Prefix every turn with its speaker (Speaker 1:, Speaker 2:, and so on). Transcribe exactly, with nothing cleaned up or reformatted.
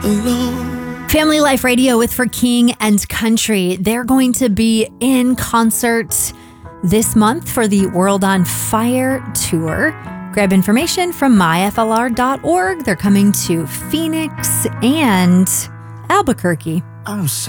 Speaker 1: alone.
Speaker 2: Family Life Radio with For King and Country. They're going to be in concert this month for the World on Fire tour. Grab information from my f l r dot org. They're coming to Phoenix and Albuquerque.
Speaker 1: I'm so